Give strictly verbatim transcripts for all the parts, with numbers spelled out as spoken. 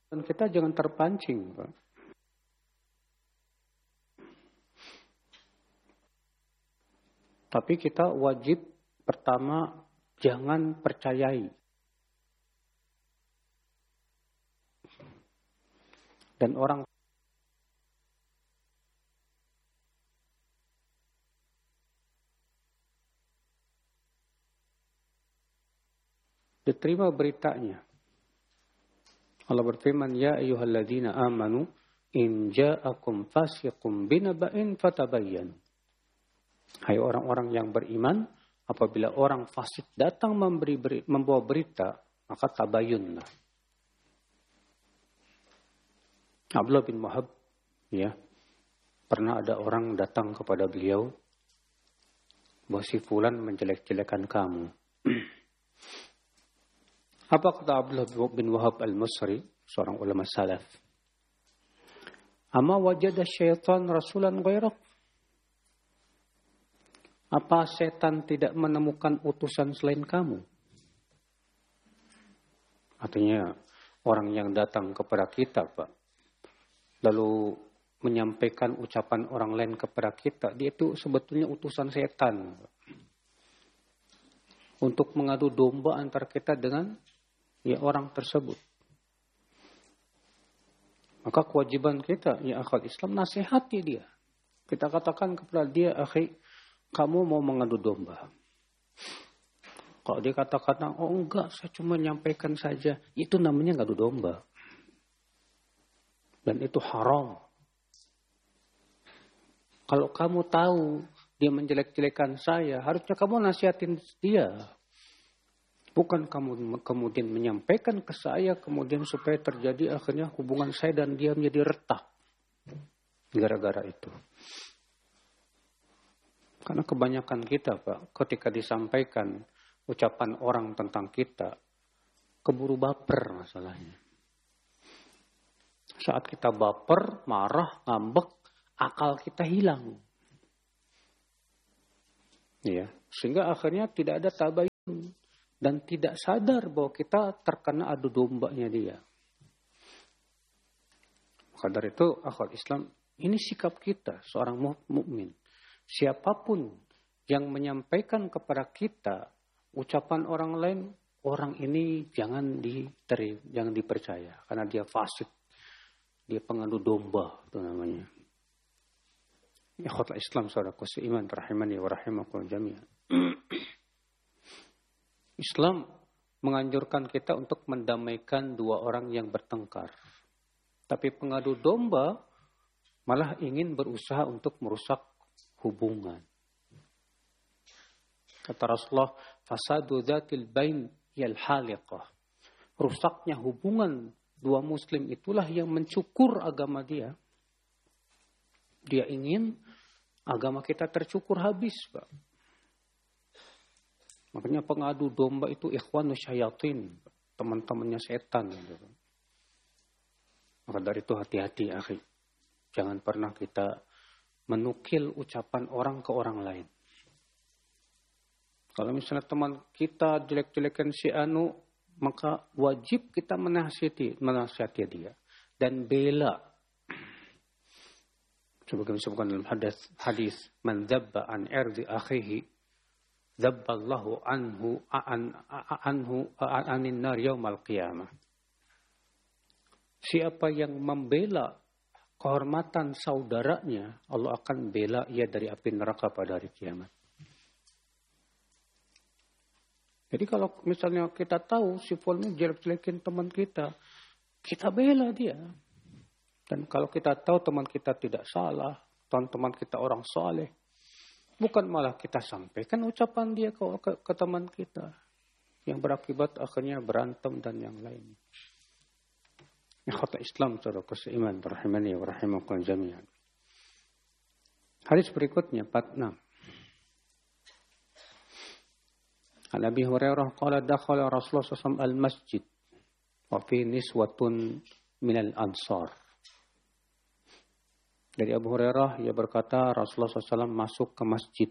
Dan kita jangan terpancing, Pak. Tapi kita wajib pertama jangan percayai. Dan orang diterima beritanya. Allah berfirman, ya ayyuhalladzina amanu in ja'akum fasiqun binaba'in fatabayyanu. Hai orang-orang yang beriman, apabila orang fasik datang memberi beri, membawa berita, maka tabayyunlah. Abdullah bin Wahab, ya, pernah ada orang datang kepada beliau, bahwa si fulan menjelek-jelekan kamu. Apa kata Abdullah bin Wahab al-Masri, seorang ulama salaf? Ama wajada syaitan rasulan ghairak? Apa setan tidak menemukan utusan selain kamu? Artinya orang yang datang kepada kita, Pak, lalu menyampaikan ucapan orang lain kepada kita, dia itu sebetulnya utusan setan, Pak. Untuk mengadu domba antar kita dengan ya orang tersebut. Maka kewajiban kita, ya akhwat Islam, nasihati dia. Kita katakan kepada dia, akhi, kamu mau mengadu domba. Kalau dia katakan, oh enggak, saya cuma menyampaikan saja. Itu namanya ngadu domba. Dan itu haram. Kalau kamu tahu dia menjelek-jelekan saya, harusnya kamu nasihatin dia. Bukan kamu kemudian menyampaikan ke saya, kemudian supaya terjadi akhirnya hubungan saya dan dia menjadi retak. Gara-gara itu. Karena kebanyakan kita, Pak, ketika disampaikan ucapan orang tentang kita, keburu baper masalahnya. Saat kita baper, marah, ngambek, akal kita hilang. Ya, sehingga akhirnya tidak ada tabayun dan tidak sadar bahwa kita terkena adu dombanya dia. Maka dari itu, akhwat Islam, ini sikap kita seorang mukmin. Siapapun yang menyampaikan kepada kita ucapan orang lain, orang ini jangan diterima, jangan dipercaya karena dia fasik, dia pengadu domba, itu namanya. Ikhwatul Islam, saudaraku seiman, rahimani wa rahimakum jami'an. Islam menganjurkan kita untuk mendamaikan dua orang yang bertengkar. Tapi pengadu domba malah ingin berusaha untuk merusak hubungan. Kata Rasulullah, fasadu dzatil bain yal haliqah. Rusaknya hubungan dua muslim itulah yang mencukur agama dia. Dia ingin agama kita tercukur habis, Pak. Makanya pengadu domba itu ikhwanus syayatin, teman-temannya setan. Gitu. Maka dari itu hati-hati, akhi. Jangan pernah kita menukil ucapan orang ke orang lain. Kalau misalnya teman kita jelek-jelekan si Anu, maka wajib kita menasihati, menasihati dia dan bela. Sebagaimana disebutkan dalam hadis, hadis man dzabba an irdi akhihi dzabballahu anhu an anhu anin nar yaumal qiyamah. Siapa yang membela kehormatan saudaranya, Allah akan bela ia dari api neraka pada hari kiamat. Jadi kalau misalnya kita tahu si fulan jelek-jelekin teman kita, kita bela dia. Dan kalau kita tahu teman kita tidak salah, teman-teman kita orang saleh, bukan malah kita sampaikan ucapan dia ke, ke, ke teman kita yang berakibat akhirnya berantem dan yang lain. Ikhwata Islam, saudaraku seiman, rahimani wa rahimakum jami'an. Hadis berikutnya empat puluh enam. An Abi Hurairah qala dakhala Rasulullah sallallahu alaihi wasallam al-masjid wa fi niswatun minal ansar. Dari Abu Hurairah, ia berkata Rasulullah sallallahu alaihi wasallam masuk ke masjid.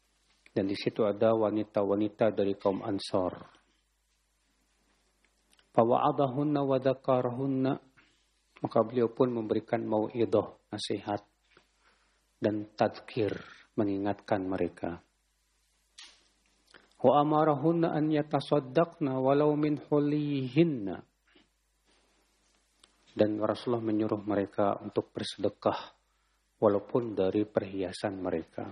Dan di situ ada wanita-wanita dari kaum Ansar. Fawa'adahunna wa dzakarahunna, maka beliau pun memberikan mau'idhah, nasihat dan tadzkir, mengingatkan mereka. Wa amarahunna an yatasaddaqna walau min hulihinna, dan Rasulullah menyuruh mereka untuk bersedekah walaupun dari perhiasan mereka.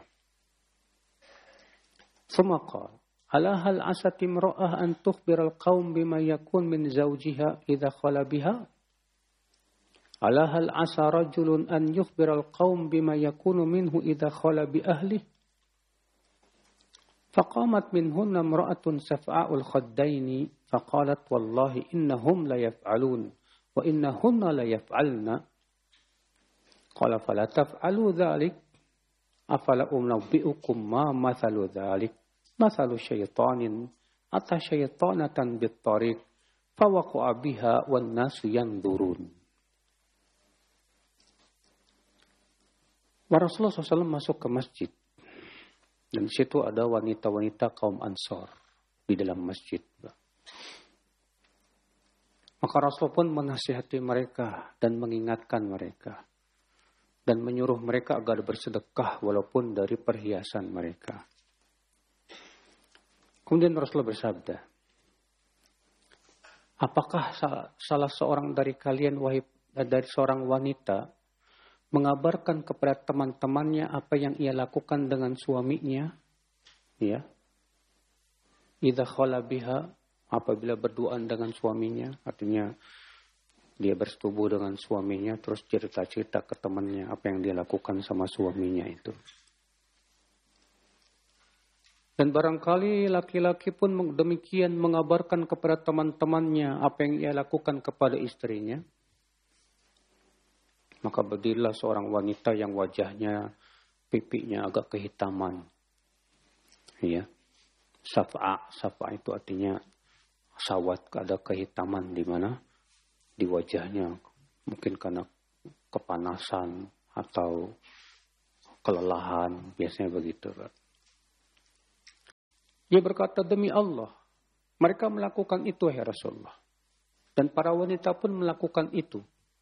Tsumma qala ala hal asati imra'ah an tukhbiral qaum bima yakun min zawjiha idza khala biha. Ala hal asa rajulun an yukhbiral qaum bima yakunu minhu idza khala bi ahlihi. Faqamat minhunna imra'atun saf'a'ul khaddaini faqalat wallahi innahum la yaf'alun wa innahunna la yaf'alna. Qala fala taf'alu dhalik afala unabbi'ukum ma mathalu dhalik. Mathalu syaitanin ata syaitanatan bit-tariq fawaqa'a biha wan nasu yanzurun. Rasulullah shallallahu alaihi wasallam masuk ke masjid. Dan di situ ada wanita-wanita kaum Ansar di dalam masjid. Maka Rasul pun menasihati mereka dan mengingatkan mereka. Dan menyuruh mereka agar bersedekah walaupun dari perhiasan mereka. Kemudian Rasulullah bersabda, apakah salah seorang dari kalian, wahai dari seorang wanita, mengabarkan kepada teman-temannya apa yang ia lakukan dengan suaminya, ya, idza khala biha, apabila berduaan dengan suaminya, artinya dia bersetubuh dengan suaminya, terus cerita-cerita ke temannya apa yang dia lakukan sama suaminya itu. Dan barangkali laki-laki pun demikian mengabarkan kepada teman-temannya apa yang ia lakukan kepada istrinya. Maka berdirilah seorang wanita yang wajahnya, pipinya agak kehitaman. Ya. Saf'a, saf'a itu artinya sawat, ada kehitaman di mana? Di wajahnya. Mungkin karena kepanasan atau kelelahan, biasanya begitu. Dia berkata, demi Allah, mereka melakukan itu, ya Rasulullah. Dan para wanita pun melakukan itu.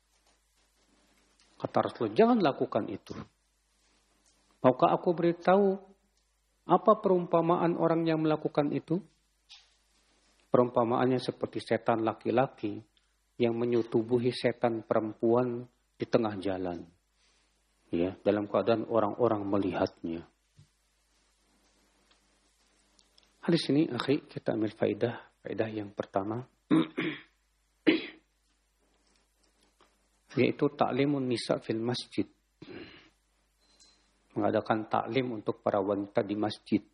Kata Rasulullah, jangan lakukan itu. Maukah aku beritahu apa perumpamaan orang yang melakukan itu? Perumpamaannya seperti setan laki-laki yang menyutubuhi setan perempuan di tengah jalan. Ya, dalam keadaan orang-orang melihatnya. Hadis ini, akhi, kita ambil faidah. Faidah yang pertama, yaitu ta'limun nisa fil masjid. Mengadakan taklim untuk para wanita di masjid.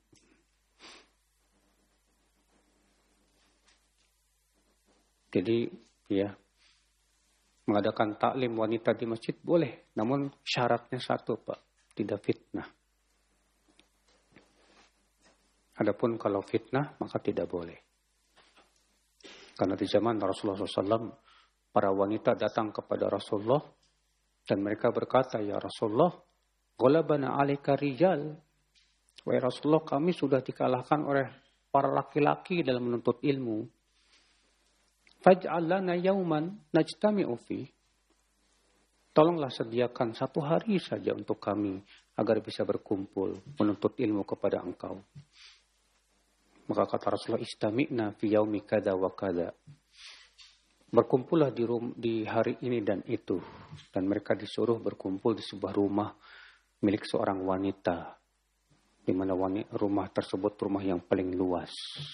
Jadi, ya, mengadakan taklim wanita di masjid boleh. Namun syaratnya satu, Pak. Tidak fitnah. Adapun kalau fitnah, maka tidak boleh. Karena di zaman Rasulullah shallallahu alaihi wasallam, para wanita datang kepada Rasulullah dan mereka berkata, ya Rasulullah, ghalabana alaika rijal. Wahai Rasulullah, kami sudah dikalahkan oleh para laki-laki dalam menuntut ilmu. Faj'al lana yauman najtami'u fi. Tolonglah sediakan satu hari saja untuk kami agar bisa berkumpul menuntut ilmu kepada engkau. Maka kata Rasulullah, istami'na fi yaumi kada wa kada. Berkumpullah di, rum, di hari ini dan itu. Dan mereka disuruh berkumpul di sebuah rumah milik seorang wanita. Di mana wanita, rumah tersebut rumah yang paling luas.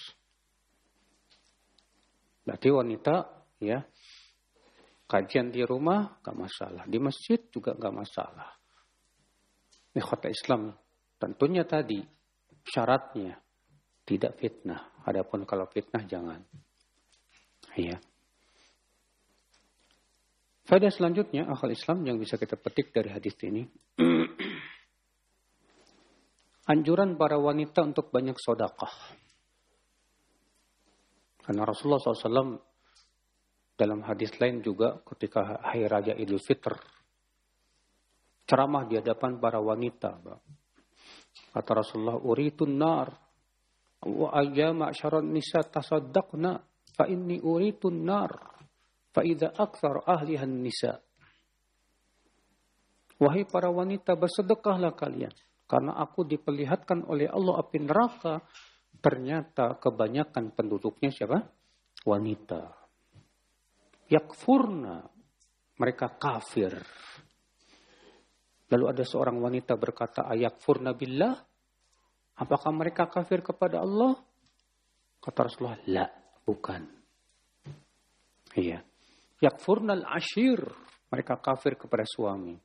Berarti wanita, ya, kajian di rumah gak masalah. Di masjid juga gak masalah. Ini kata Islam. Tentunya tadi syaratnya tidak fitnah. Adapun kalau fitnah jangan. Ya. Faedah selanjutnya akal Islam yang bisa kita petik dari hadis ini. Anjuran para wanita untuk banyak sedekah. Karena Rasulullah shallallahu alaihi wasallam dalam hadis lain juga ketika hari raya Idul Fitr ceramah di hadapan para wanita. Kata Rasulullah, uritun nar wa ayya ma'syaran nisa tasaddaqna. fa inni uritun nar fa idza aktsar ahliha nisa. Wahai para wanita, bersedekahlah kalian, karena aku diperlihatkan oleh Allah api neraka. Ternyata kebanyakan penduduknya siapa? Wanita. Yakfurna, mereka kafir. Lalu ada seorang wanita berkata, ayakfurna billah, apakah mereka kafir kepada Allah? Kata Rasulullah, la, bukan. Iya. Yakfurna al-ashir, mereka kafir kepada suami.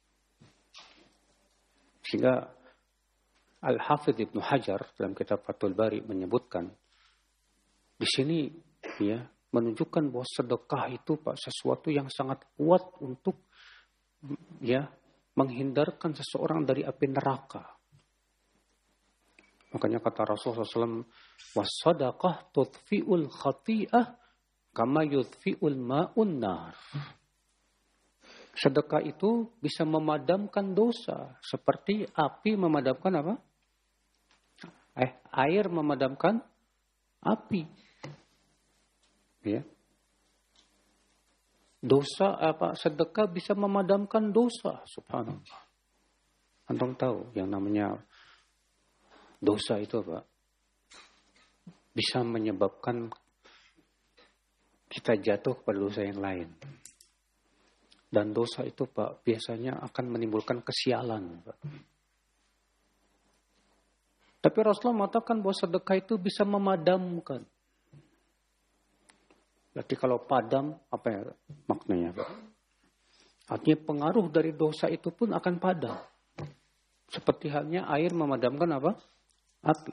Sehingga Al-Hafidh Ibnu Hajar dalam kitab Fathul Bari menyebutkan di sini ya menunjukkan bahwa sedekah itu Pak sesuatu yang sangat kuat untuk ya menghindarkan seseorang dari api neraka. Makanya kata Rasulullah shallallahu alaihi wasallam, was-sadaqah tudfi'ul khati'ah kama yudfi'ul ma'un nar. Sedekah itu bisa memadamkan dosa seperti api memadamkan apa? Eh, air memadamkan api. Ya. Dosa apa? Sedekah bisa memadamkan dosa, subhanallah. Antum tahu yang namanya dosa itu apa? Bisa menyebabkan kita jatuh kepada dosa yang lain. Dan dosa itu Pak biasanya akan menimbulkan kesialan Pak. Tapi Rasulullah mengatakan bahwa sedekah itu bisa memadamkan. Berarti kalau padam apa ya maknanya Pak? Artinya pengaruh dari dosa itu pun akan padam. Seperti halnya air memadamkan apa? Api.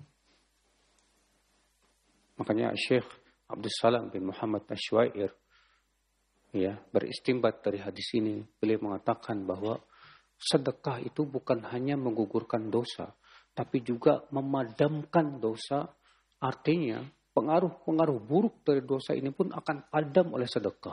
Makanya Syekh Abdul Salam bin Muhammad Asywair ya, beristimbat dari hadis ini, beliau mengatakan bahwa sedekah itu bukan hanya menggugurkan dosa, tapi juga memadamkan dosa. Artinya pengaruh-pengaruh buruk dari dosa ini pun akan padam oleh sedekah.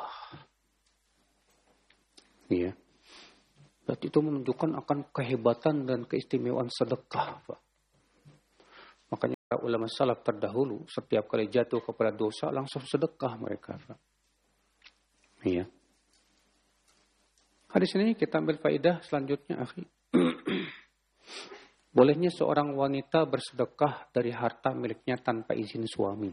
Iya. Berarti itu menunjukkan akan kehebatan dan keistimewaan sedekah, Pak. Makanya ulama salaf terdahulu setiap kali jatuh kepada dosa langsung sedekah mereka, Pak. Iya. Hadis ini kita ambil faedah selanjutnya, akhi. Bolehnya seorang wanita bersedekah dari harta miliknya tanpa izin suami.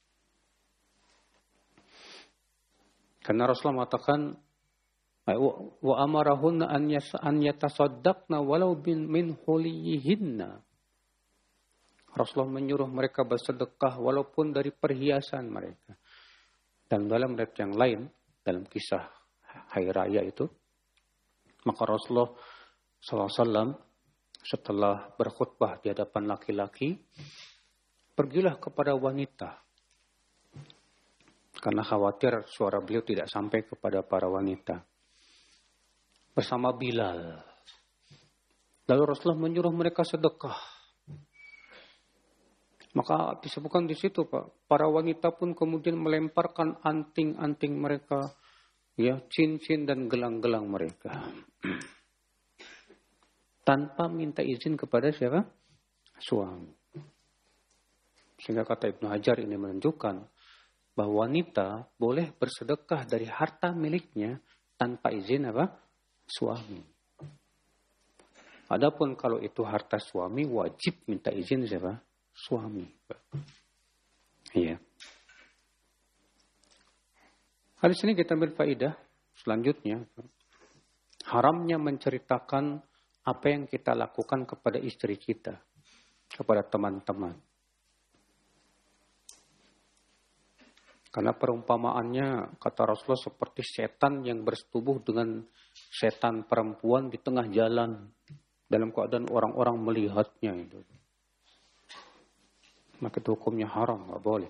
Karena Rasulullah mengatakan, wa amarahunna an yatasaddaqna walau bin min huliyihinna. Rasulullah menyuruh mereka bersedekah walaupun dari perhiasan mereka. Dan dalam riwayat yang lain, dalam kisah hari raya itu, maka Rasulullah shallallahu alaihi wasallam setelah berkhutbah di hadapan laki-laki, pergilah kepada wanita. Karena khawatir suara beliau tidak sampai kepada para wanita. Bersama Bilal. Lalu Rasulullah menyuruh mereka sedekah. Maka disebutkan di situ, Pak, para wanita pun kemudian melemparkan anting-anting mereka, ya, cincin dan gelang-gelang mereka. Tanpa minta izin kepada siapa? Suami. Sehingga kata Ibnu Hajar ini menunjukkan bahwa wanita boleh bersedekah dari harta miliknya tanpa izin apa? Suami. Adapun kalau itu harta suami, wajib minta izin siapa? Suami. Iya. Hadis ini kita ambil faedah selanjutnya. Haramnya menceritakan apa yang kita lakukan kepada istri kita, kepada teman-teman. Karena perumpamaannya, kata Rasulullah, seperti setan yang bersetubuh dengan setan perempuan di tengah jalan, dalam keadaan orang-orang melihatnya itu. Maka itu hukumnya haram, nggak boleh.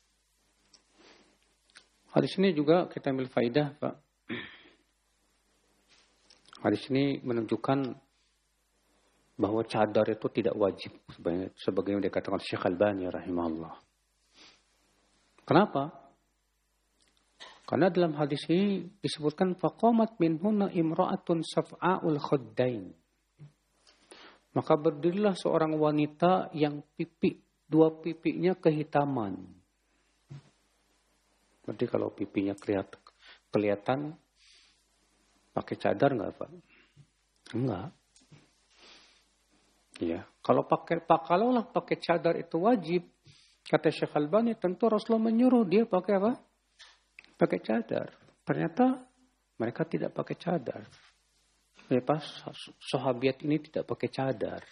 Hadis ini juga kita ambil faidah, Pak. Hadis ini menunjukkan bahwa cadar itu tidak wajib, sebagaimana dikatakan Syekh Albani rahimahullah. Kenapa? Karena dalam hadis ini disebutkan faqamat minhunna imra'atun saf'a'ul khuddain. Maka berdirilah seorang wanita yang pipi, dua pipinya kehitaman. Berarti kalau pipinya kelihatan, kelihatan pakai cadar nggak Pak? Enggak. Ya, kalau pakai pak kalau lah pakai cadar itu wajib, kata Syekh Albani, tentu Rasulullah menyuruh dia pakai apa? Pakai cadar. Ternyata mereka tidak pakai cadar. Lepas sahabiat ini tidak pakai cadar.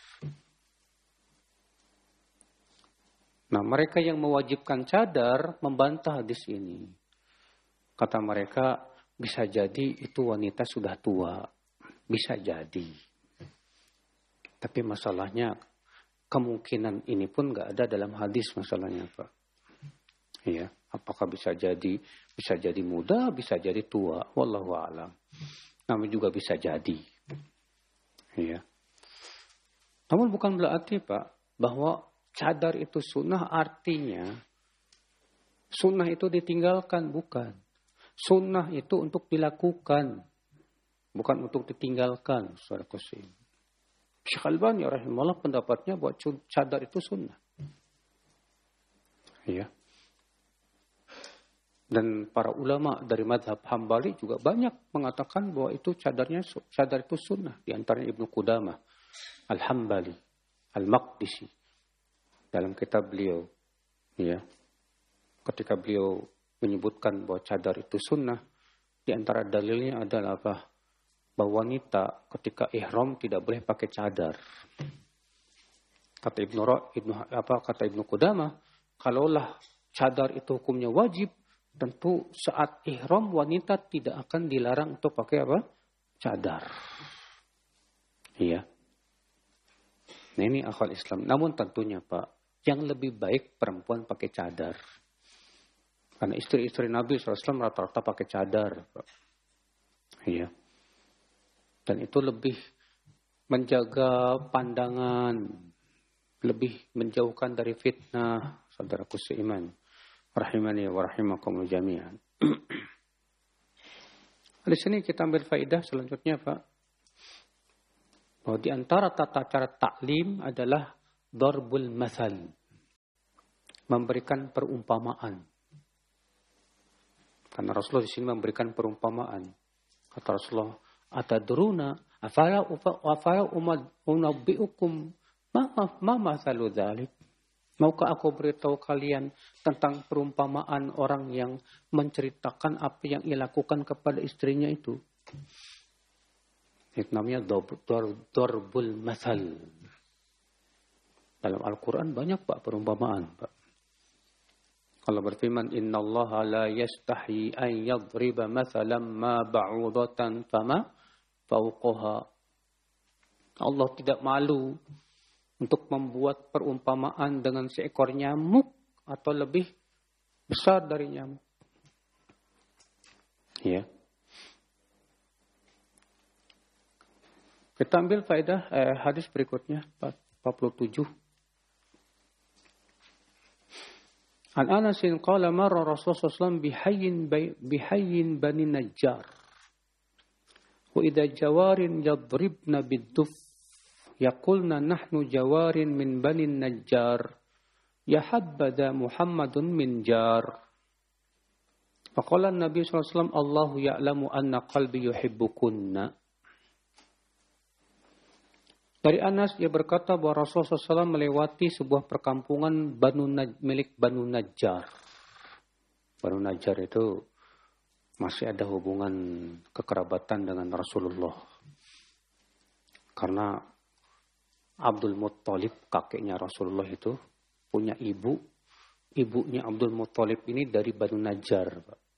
Nah, mereka yang mewajibkan cadar membantah hadis ini. Kata mereka, bisa jadi itu wanita sudah tua. Bisa jadi. Tapi masalahnya, kemungkinan ini pun nggak ada dalam hadis masalahnya, Pak. Iya, apakah bisa jadi, bisa jadi muda, bisa jadi tua. Wallahu a'lam. Namun juga bisa jadi. Iya. Namun bukan berarti, Pak, bahwa cadar itu sunnah, artinya sunnah itu ditinggalkan, bukan. Sunnah itu untuk dilakukan, bukan untuk ditinggalkan. Saudara Qasim. Syekh Albani rahimahullah pendapatnya bahwa cadar itu sunnah. Iya. Dan para ulama dari mazhab Hambali juga banyak mengatakan bahwa itu cadarnya cadar itu sunnah. Di antaranya Ibnu Qudamah Al-Hambali, Al-Maqdisi. Dalam kitab beliau, ya, ketika beliau menyebutkan bahwa cadar itu sunnah, di antara dalilnya adalah apa? Bahwa wanita ketika ihram tidak boleh pakai cadar. Kata Ibnu Ibnu apa kata Ibnu Qudamah, kalaulah cadar itu hukumnya wajib, tentu saat ihram wanita tidak akan dilarang untuk pakai apa? Cadar. Iya. Nah, ini akal Islam. Namun tentunya Pak, yang lebih baik perempuan pakai cadar. Karena istri-istri Nabi shallallahu alaihi wasallam rata-rata pakai cadar, Pak. Iya. Dan itu lebih menjaga pandangan, lebih menjauhkan dari fitnah, saudaraku seiman. Rahimani wa rahimakumullah jami'an. Di sini kita ambil faidah selanjutnya, Pak. Bahwa di antara tata cara taklim adalah darbul mathal. Memberikan perumpamaan. Karena Rasulullah di sini memberikan perumpamaan. Kata Rasulullah, atadruna afala afala unabbiukum ma ma mathalu dzalik. Maukah aku beritahu kalian tentang perumpamaan orang yang menceritakan apa yang ia lakukan kepada istrinya itu? Itu namanya darbul mathal. Dalam Al-Quran banyak Pak perumpamaan, Pak. Kalau berfirman, Inna Allah la yastahi an yadriba mathalan ma ba'udatan fama fauqaha. Allah tidak malu untuk membuat perumpamaan dengan seekor nyamuk atau lebih besar dari nyamuk. Ya. Kita ambil faedah eh, hadis berikutnya empat puluh tujuh. An Anasin qala marra Rasulullah sallallahu alaihi wasallam bihayyin bihayyin bani Najjar. Wa idza jawarin yadribna bid-duf yaqulna nahnu jawarin min bani Najjar. Ya habbada Muhammadun min jar. Faqala Nabi sallallahu alaihi wasallam Allahu ya'lamu anna qalbi yuhibbukunna. Dari Anas dia berkata bahwa Rasulullah sallallahu alaihi wasallam melewati sebuah perkampungan Banu Naj, milik Banu Najjar. Banu Najjar itu masih ada hubungan kekerabatan dengan Rasulullah. Karena Abdul Muttalib, kakeknya Rasulullah itu, punya ibu. Ibunya Abdul Muttalib ini dari Banu Najjar.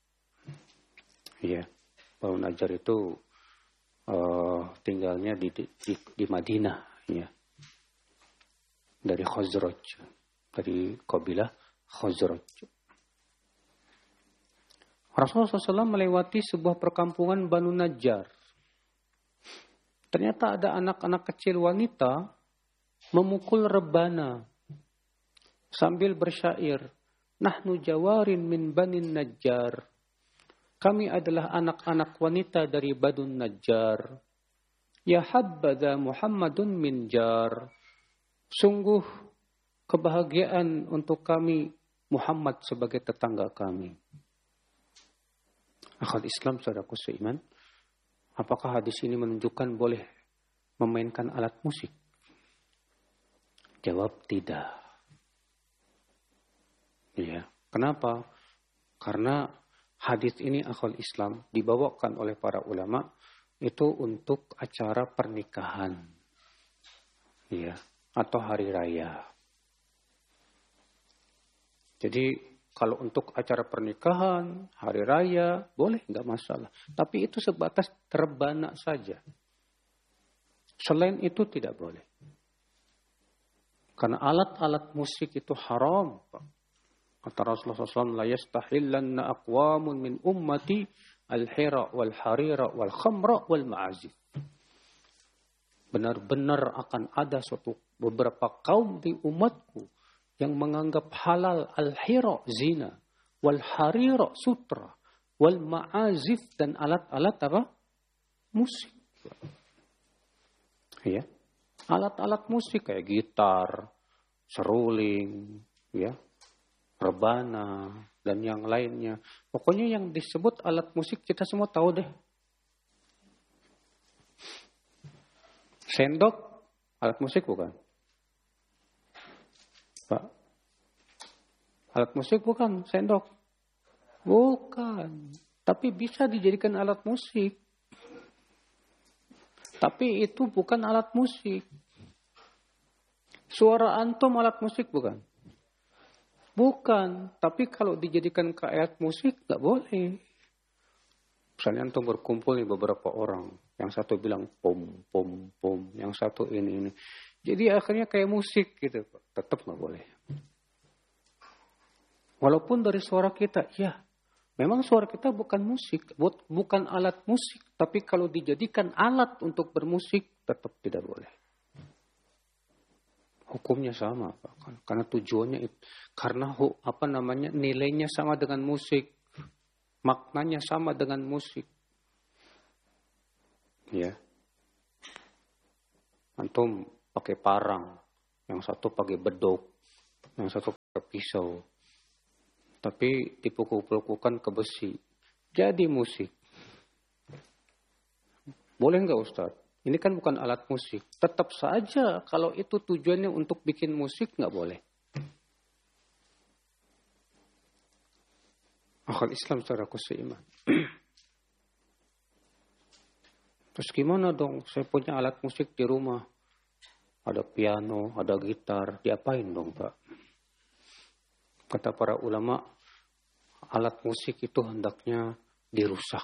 Iya, Banu Najjar itu Uh, tinggalnya di, di, di Madinah, ya. Dari Khazraj, dari kabilah Khazraj. Rasulullah shallallahu alaihi wasallam melewati sebuah perkampungan Banu Najjar. Ternyata ada anak-anak kecil wanita memukul rebana sambil bersyair, Nahnu jawarin min Bani Najjar. Kami adalah anak-anak wanita dari Banu Najjar. Ya habbadha Muhammadun min jar. Sungguh kebahagiaan untuk kami Muhammad sebagai tetangga kami. Akal Islam, saudaraku seiman, apakah hadis ini menunjukkan boleh memainkan alat musik? Jawab tidak. Ya, kenapa? Karena hadis ini akal Islam dibawakan oleh para ulama itu untuk acara pernikahan, ya, atau hari raya. Jadi kalau untuk acara pernikahan, hari raya, boleh, nggak masalah. Tapi itu sebatas terbana saja. Selain itu tidak boleh. Karena alat-alat musik itu haram. Kata Rasulullah shallallahu alaihi wasallam, la yastahillanna aqwamun min ummati al-hira wal-harira wal-khamra wal-ma'azif. Benar-benar akan ada suatu beberapa kaum di umatku yang menganggap halal al-hira zina, wal-harira sutra, wal-ma'azif dan alat-alat apa? Musik. Ya. Alat-alat musik kayak gitar, seruling, ya, rebana dan yang lainnya. Pokoknya yang disebut alat musik kita semua tahu deh. Sendok alat musik bukan? Pak. Alat musik bukan, sendok. Bukan. Tapi bisa dijadikan alat musik. Tapi itu bukan alat musik. Suara antum alat musik bukan? Bukan. Tapi kalau dijadikan ke alat musik nggak boleh. Misalnya antum berkumpul nih beberapa orang. Yang satu bilang pom, pom, pom. Yang satu ini, ini. Jadi akhirnya kayak musik gitu. Tetap nggak boleh. Walaupun dari suara kita, ya. Memang suara kita bukan musik, bukan alat musik. Tapi kalau dijadikan alat untuk bermusik, tetap tidak boleh. Hukumnya sama, Pak. Karena tujuannya itu, karena apa namanya nilainya sama dengan musik, maknanya sama dengan musik. Ya, antum pakai parang, yang satu pakai bedok, yang satu pakai pisau. Tapi dipukul-pukulkan ke besi. Jadi musik. Boleh nggak Ustaz? Ini kan bukan alat musik. Tetap saja kalau itu tujuannya untuk bikin musik nggak boleh. Akal Islam secara seiman. Terus gimana dong? Saya punya alat musik di rumah. Ada piano, ada gitar. Diapain dong Pak? Kata para ulama, alat musik itu hendaknya dirusak.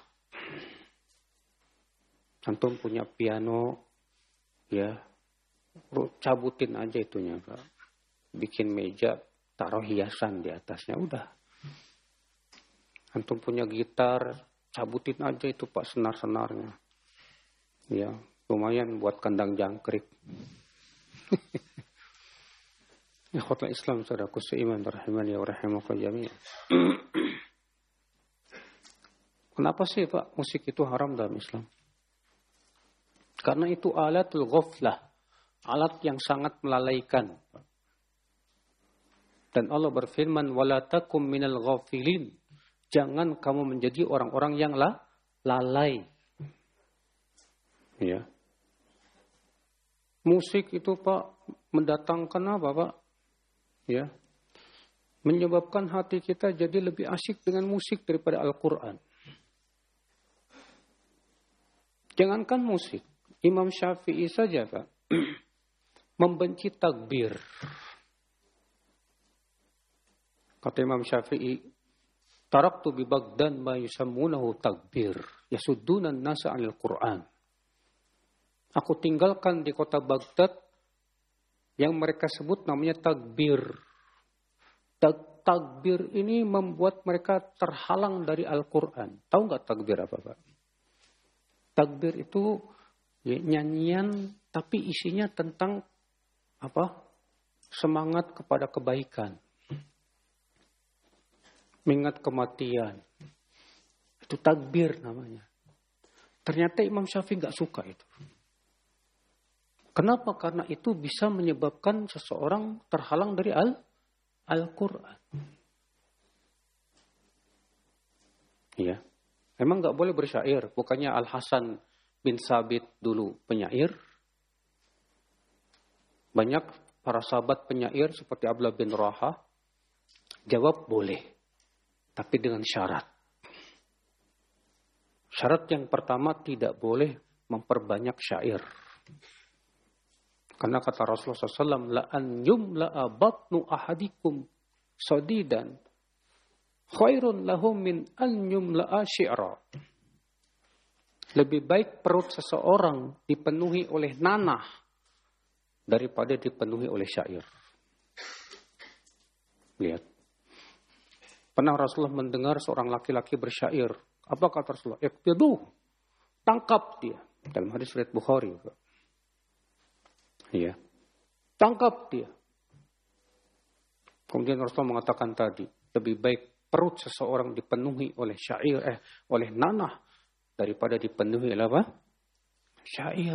Antum punya piano, ya, cabutin aja itunya, Pak. Bikin meja, taruh hiasan di atasnya, udah. Antum punya gitar, cabutin aja itu Pak senar-senarnya. Ya, lumayan buat kandang jangkrik. Ikhwatul Islam, saudaraku seiman, rahimani wa rahimakumullah jami'an. Kenapa sih Pak musik itu haram dalam Islam? Karena itu alatul ghaflah, alat yang sangat melalaikan. Dan Allah berfirman, wala takum minal ghafilin. Jangan kamu menjadi orang-orang yang la, lalai. Ya. Musik itu Pak mendatangkan apa Pak? Ya, menyebabkan hati kita jadi lebih asyik dengan musik daripada Al-Quran. Jangankan musik, Imam Syafi'i saja Pak, membenci takbir. Kata Imam Syafi'i, taraktu bi Baghdad ma yusammunahu takbir, yasuddunan nasa 'anil Quran. Aku tinggalkan di kota Baghdad yang mereka sebut namanya takbir. Takbir ini membuat mereka terhalang dari Al-Quran. Tahu nggak takbir apa Pak? Takbir itu ya, nyanyian tapi isinya tentang apa? Semangat kepada kebaikan. Mengingat kematian. Itu takbir namanya. Ternyata Imam Syafi'i nggak suka itu. Kenapa? Karena itu bisa menyebabkan seseorang terhalang dari Al Al-Quran. Ya. Memang nggak boleh bersyair. Bukannya Al-Hasan bin Sabit dulu penyair. Banyak para sahabat penyair seperti Abdullah bin Rawaha. Jawab boleh. Tapi dengan syarat. Syarat yang pertama tidak boleh memperbanyak syair. Karena kata Rasulullah shallallahu alaihi wasallam, la an yumla'a batnu ahadikum sadidan khairun lahum min an yumla'a syi'ra. Lebih baik perut seseorang dipenuhi oleh nanah daripada dipenuhi oleh syair. Lihat. Pernah Rasulullah mendengar seorang laki-laki bersyair. Apa kata Rasulullah? Iqtiduh. Tangkap dia. Dalam hadis riwayat Bukhari. Iya. Tangkap dia. Kemudian Rasulullah mengatakan tadi, lebih baik perut seseorang dipenuhi oleh syair, eh, oleh nanah daripada dipenuhi oleh apa? Syair.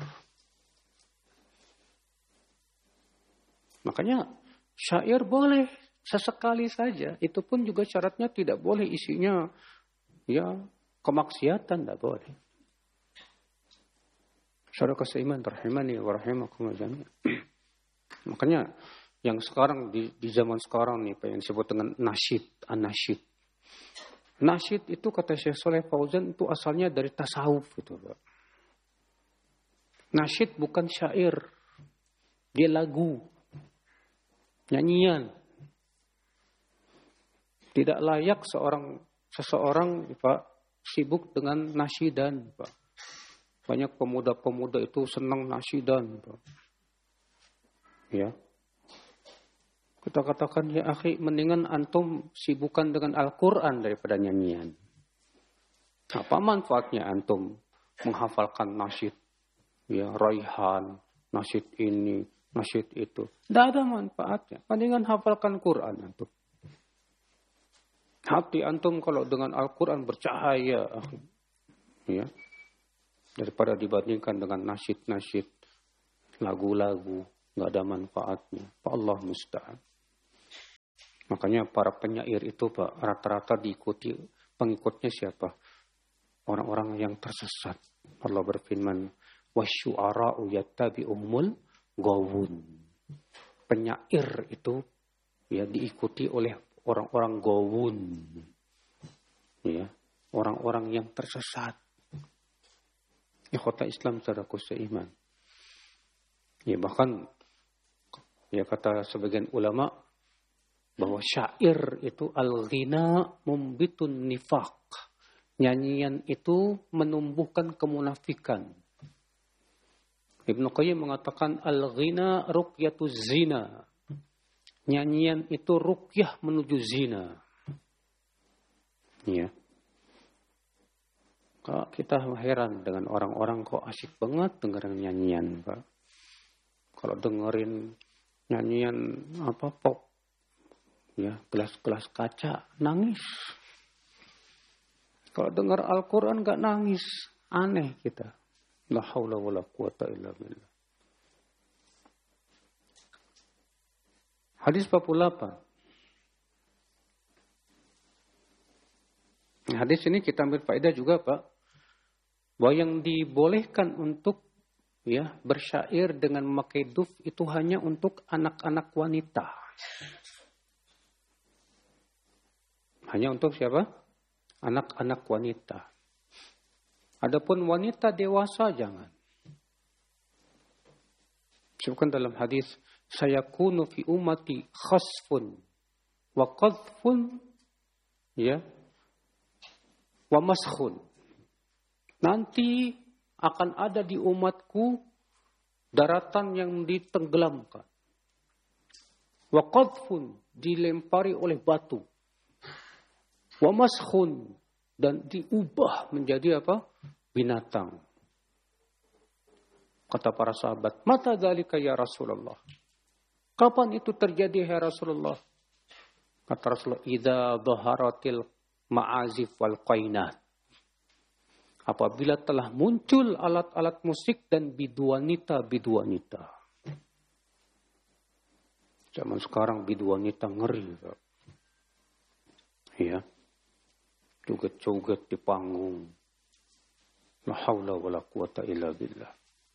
Makanya syair boleh sesekali saja. Itu pun juga syaratnya tidak boleh isinya ya kemaksiatan, tidak boleh. Saudara seiman rahimani wa rahimakumullah jami'an. Makanya yang sekarang di, di zaman sekarang nih Pak yang disebut dengan nasyid, an-nasyid. Nasyid itu kata Syekh Shalih Fauzan itu asalnya dari tasawuf gitu, Pak. Nasyid bukan syair. Dia lagu. Nyanyian. Tidak layak seorang seseorang Pak sibuk dengan nasyidan, Pak. Banyak pemuda-pemuda itu senang nasyidan, Pak. Ya. Kita katakan, ya akhi, mendingan antum sibukkan dengan Al-Quran daripada nyanyian. Apa manfaatnya antum menghafalkan nasyid? Ya, raihan, nasyid ini, nasyid itu. Tidak ada manfaatnya. Mendingan hafalkan Quran antum. Hati antum kalau dengan Al-Quran bercahaya, akhi. Ya. Daripada dibandingkan dengan nasyid-nasyid, lagu-lagu, nggak ada manfaatnya. Pak Allah musta'an. Makanya para penyair itu Pak rata-rata diikuti pengikutnya siapa? Orang-orang yang tersesat. Allah berfirman, wasyu'ara'u yattabi'uhumul ghawun. Penyair itu ya diikuti oleh orang-orang ghawun. Ya, orang-orang yang tersesat. Ikhwata Islam saudaraku seiman. Ya bahkan ya kata sebagian ulama bahwa syair itu al-ghina mumbitun nifaq. Nyanyian itu menumbuhkan kemunafikan. Ibnu Qayyim mengatakan al-ghina ruqyatuz zina. Nyanyian itu ruqyah menuju zina. Ya. Kak, kita heran dengan orang-orang kok asik banget dengerin nyanyian, Pak. Kalau dengerin nyanyian apa pop, ya gelas-gelas kaca, nangis. Kalau dengar Al-Quran nggak nangis, aneh kita. La haula wala quwata illa billah. Hadis empat puluh delapan. Hadis ini kita ambil faedah juga, Pak. Bahwa yang dibolehkan untuk ya bersyair dengan memakai duf itu hanya untuk anak-anak wanita. Hanya untuk siapa? Anak-anak wanita. Adapun wanita dewasa jangan. Sebutkan dalam hadis, sayakunu fi ummati khasfun wa qadhfun ya wa maskhun. Nanti akan ada di umatku daratan yang ditenggelamkan. Wa qadhfun, dilempari oleh batu. Wa maskhun, dan diubah menjadi apa? Binatang. Kata para sahabat, mata dzalika ya Rasulullah. Kapan itu terjadi ya Rasulullah? Kata Rasulullah, idza dhaharatil ma'azif wal qainat. Apabila telah muncul alat-alat musik dan biduanita-biduanita. Zaman sekarang biduanita ngeri. Ya. joget-joget di panggung. La haula wala quwata illa billah.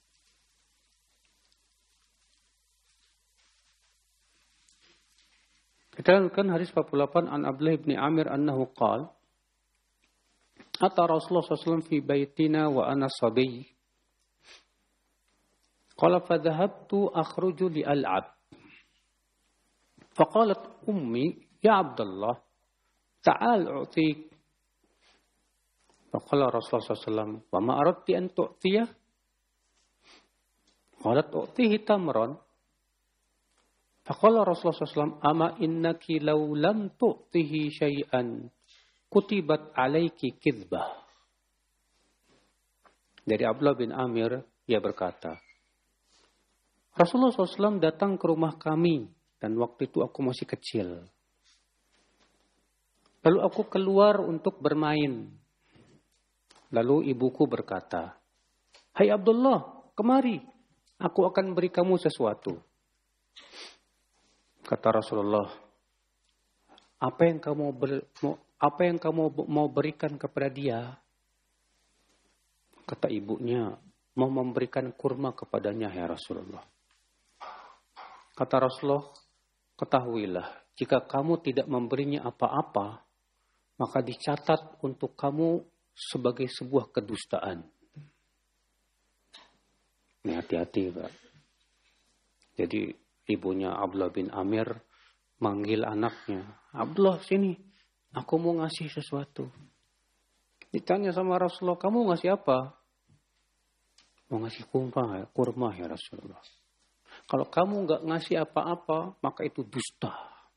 Kita lanjutkan hadis empat puluh delapan an Abdullah bin Amir annahu qala Ata Rasulullah sallallahu alaihi wasallam fi baitina wa ana sabiy. Qala fa dhahabtu akhruju li al'ab. Faqalat ummi ya Abdullah ta'al u'tik. Faqala Rasulullah sallallahu alaihi wasallam wa ma aradti an tu'tiyah? Qalat u'tihi tamran. Faqala Rasulullah sallallahu alaihi wasallam ama innaki law lam tu'tihi syai'an kutibat alaiki kizbah. Dari Abdullah bin Amir, ia berkata, Rasulullah sallallahu alaihi wasallam datang ke rumah kami, dan waktu itu aku masih kecil. Lalu aku keluar untuk bermain. Lalu ibuku berkata, Hai Abdullah, kemari, aku akan beri kamu sesuatu. Kata Rasulullah, apa yang kamu ber, mau, apa yang kamu mau berikan kepada dia? Kata ibunya, mau memberikan kurma kepadanya ya Rasulullah. Kata Rasulullah, ketahuilah, jika kamu tidak memberinya apa-apa, maka dicatat untuk kamu sebagai sebuah kedustaan. Ini hati-hati, Pak. Jadi ibunya Abdullah bin Amir manggil anaknya, Abdullah sini, aku mau ngasih sesuatu. Ditanya sama Rasulullah, kamu ngasih apa? Mau ngasih kurma, kurma ya Rasulullah. Kalau kamu nggak ngasih apa-apa, maka itu dusta.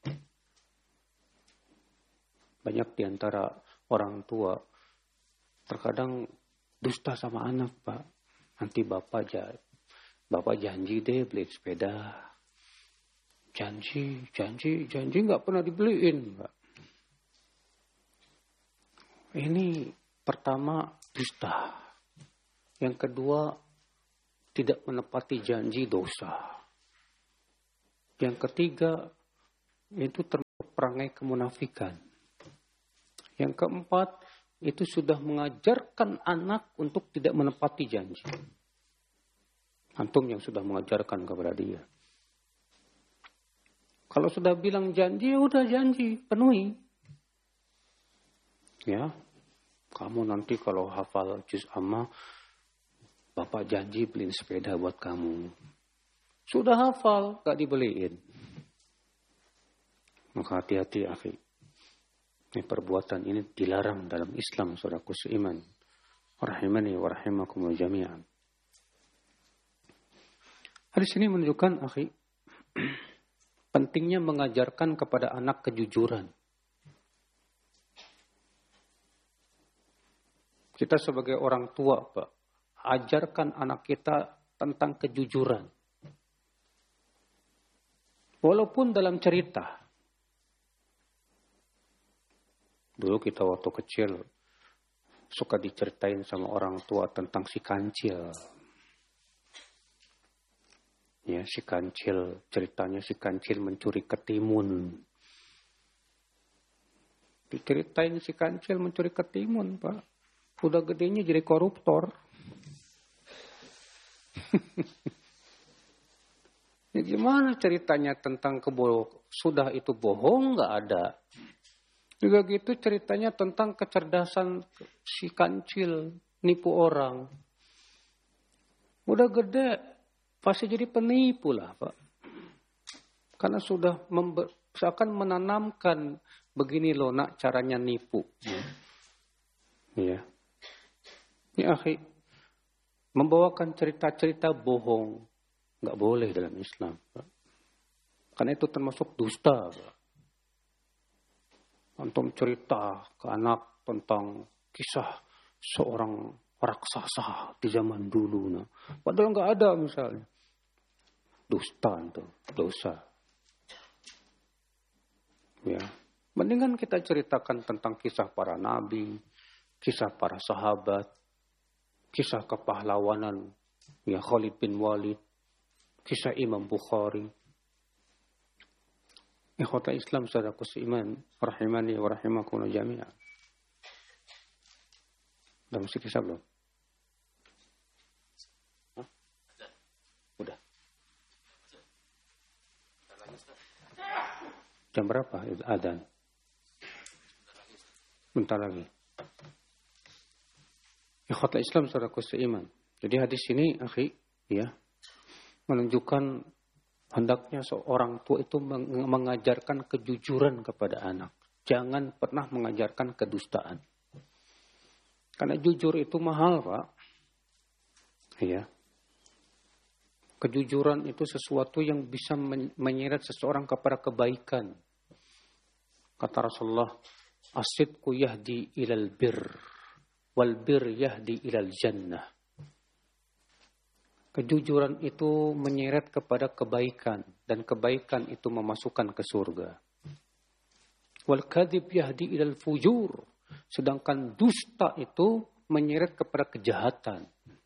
Banyak diantara orang tua terkadang dusta sama anak, Pak. Nanti bapak janji, bapak janji deh beli sepeda. Janji, janji, janji nggak pernah dibeliin, Pak. Ini pertama dusta. Yang kedua tidak menepati janji dosa. Yang ketiga itu termasuk perangai kemunafikan. Yang keempat itu sudah mengajarkan anak untuk tidak menepati janji. Antum yang sudah mengajarkan kepada dia. Kalau sudah bilang janji, ya udah janji, penuhi. Ya, kamu nanti kalau hafal juz amma, bapak janji beliin sepeda buat kamu. Sudah hafal, gak dibeliin. Maka hati-hati, akhi. Ini perbuatan ini dilarang dalam Islam, saudaraku seiman. Rahimani wa rahimakumullah jami'an. Hadis ini menunjukkan, akhi, pentingnya mengajarkan kepada anak kejujuran. Kita sebagai orang tua, Pak, ajarkan anak kita tentang kejujuran. Walaupun dalam cerita. Dulu kita waktu kecil suka diceritain sama orang tua tentang si kancil. Ya, si kancil, ceritanya si kancil mencuri ketimun. Diceritain si kancil mencuri ketimun, Pak. Udah gedenya jadi koruptor. Ya, gimana ceritanya tentang kebohongan? Sudah itu bohong, nggak ada. Juga gitu ceritanya tentang kecerdasan si kancil, nipu orang. Udah gede, pasti jadi penipu lah, Pak. Karena sudah member, seakan menanamkan begini loh nak caranya nipu. Ya. Ya, akhi, membawakan cerita-cerita bohong nggak boleh dalam Islam, Pak. Karena itu termasuk dusta, Pak. Antum cerita ke anak tentang kisah seorang raksasa di zaman dulu, nah. Padahal nggak ada misalnya. Dusta itu, dosa. Ya, mendingan kita ceritakan tentang kisah para nabi, kisah para sahabat, kisah kepahlawanan, ya Khalid bin Walid, kisah Imam Bukhari. Ikhwata Islam saudaraku seiman, rahimani wa rahimakumullah jami'an. Udah musik isya belum? Hah? Udah. Jam berapa itu adzan? Bentar lagi. Ikhwatul Islam saudaraku seiman. Jadi hadis ini, akhi, ya, menunjukkan hendaknya seorang tua itu mengajarkan kejujuran kepada anak. Jangan pernah mengajarkan kedustaan. Karena jujur itu mahal, Pak. Ya. Kejujuran itu sesuatu yang bisa menyeret seseorang kepada kebaikan. Kata Rasulullah, as-sidqu yahdi ilal birr, wal birr yahdi ilal jannah. Kejujuran itu menyeret kepada kebaikan, dan kebaikan itu memasukkan ke surga. Wal kadhib yahdi ilal fujur, sedangkan dusta itu menyeret kepada kejahatan.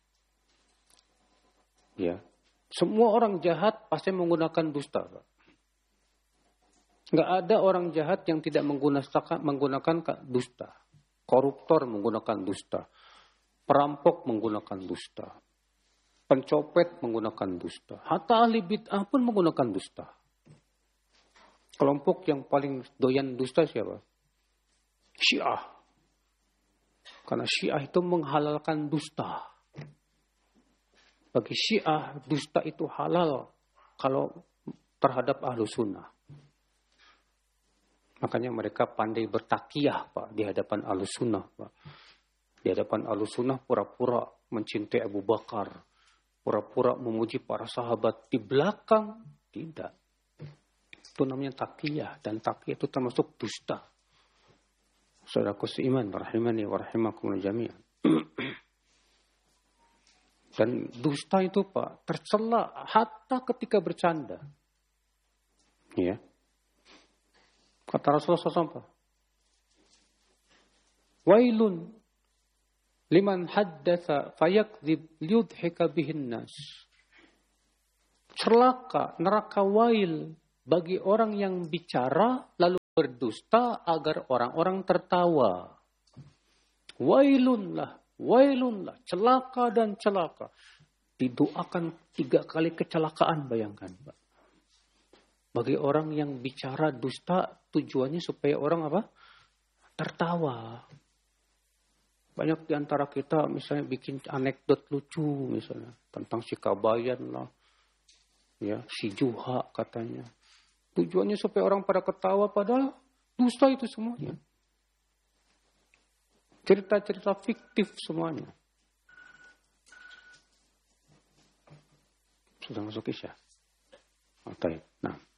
Ya. Semua orang jahat pasti menggunakan dusta, Pak. Nggak ada orang jahat yang tidak menggunakan, menggunakan dusta. Koruptor menggunakan dusta. Perampok menggunakan dusta. Pencopet menggunakan dusta. Hatta ahli bid'ah pun menggunakan dusta. Kelompok yang paling doyan dusta siapa? Syiah. Karena Syiah itu menghalalkan dusta. Bagi Syiah, dusta itu halal kalau terhadap ahlu sunnah. Makanya mereka pandai bertakiyah, Pak, di hadapan ahlu sunnah, Pak. Di hadapan ahlu sunnah pura-pura mencintai Abu Bakar, pura-pura memuji para sahabat. Di belakang, tidak. Itu namanya takiyah, dan takiyah itu termasuk dusta. Saudaraku seiman, rahimani wa rahimakumullah jami'an. Dan dusta itu, Pak, tercela hatta ketika bercanda. Ya. Kata Rasulullah shallallahu alaihi wasallam, Wailun liman haddatha fayakdzib liyudhika bihin nas. Celaka, neraka wail bagi orang yang bicara lalu berdusta agar orang-orang tertawa. Wailun lah. Wailunlah, celaka dan celaka. Didoakan tiga kali kecelakaan, bayangkan, Pak. Bagi orang yang bicara dusta, tujuannya supaya orang apa? Tertawa. Banyak di antara kita misalnya bikin anekdot lucu misalnya. Tentang si Kabayan lah. Ya, si Juha katanya. Tujuannya supaya orang pada ketawa, padahal dusta itu semuanya. Cerita-cerita fiktif semuanya. Sudah masuk isya? Oh, nah.